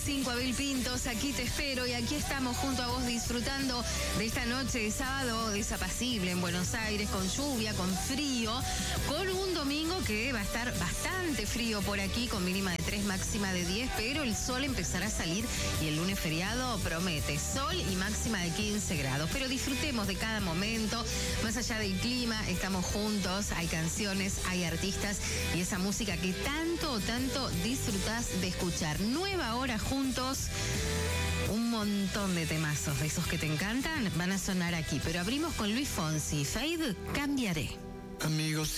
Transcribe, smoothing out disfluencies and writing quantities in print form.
5, Abel Pintos, aquí te espero y aquí estamos junto a vos disfrutando de esta noche de sábado desapacible en Buenos Aires, con lluvia, con frío, con un domingo que va a estar bastante frío por aquí, con mínima de 3, máxima de 10, pero el sol empezará a salir y el lunes feriado promete sol y máxima de 15 grados. Pero disfrutemos de cada momento, más allá del clima, estamos juntos, hay canciones, hay artistas y esa música que tanto disfrutás de escuchar. Nueva hora juntos, un montón de temazos de esos que te encantan van a sonar aquí, pero abrimos con Luis Fonsi, Fade, Cambiaré. Amigos.